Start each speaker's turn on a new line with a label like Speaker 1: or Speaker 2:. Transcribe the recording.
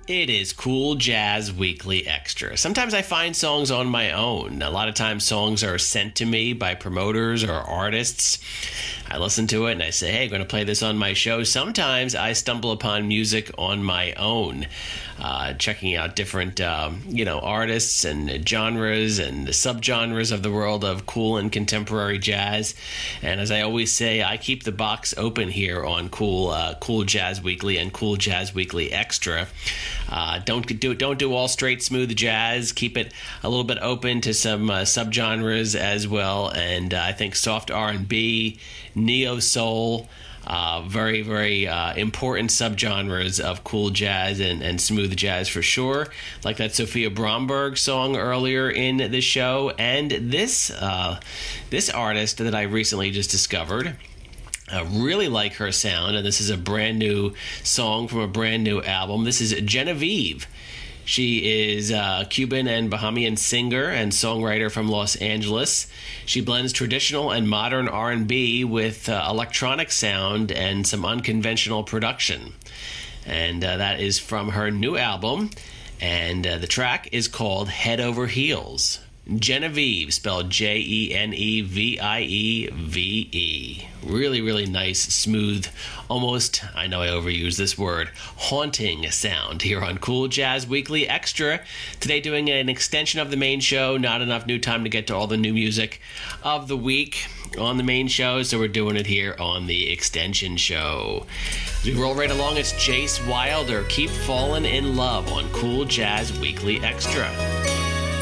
Speaker 1: It is Cool Jazz Weekly Extra. Sometimes I find songs on my own. A lot of times songs are sent to me by promoters or artists. I listen to it and I say, hey, I'm going to play this on my show. Sometimes I stumble upon music on my own, checking out different, artists and genres and subgenres of the world of cool and contemporary jazz. And as I always say, I keep the box open here on Cool Jazz Weekly and Cool Jazz Weekly Extra. Don't do all straight smooth jazz. Keep it a little bit open to some subgenres as well. And I think soft R&B, neo soul, very, very important subgenres of cool jazz and smooth jazz for sure. Like that Sophia Bromberg song earlier in the show, and this artist that I recently just discovered. I really like her sound, and this is a brand new song from a brand new album. This is Genevieve. She is a Cuban and Bahamian singer and songwriter from Los Angeles. She blends traditional and modern R&B with electronic sound and some unconventional production. And that is from her new album, and the track is called Head Over Heels. Genevieve, spelled Jenevieve. Really, really nice, smooth, almost, I know I overuse this word, haunting sound here on Cool Jazz Weekly Extra. Today doing an extension of the main show, not enough new time to get to all the new music of the week on the main show, so we're doing it here on the extension show. As we roll right along, it's Jace Wilder, Keep Falling in Love on Cool Jazz Weekly Extra.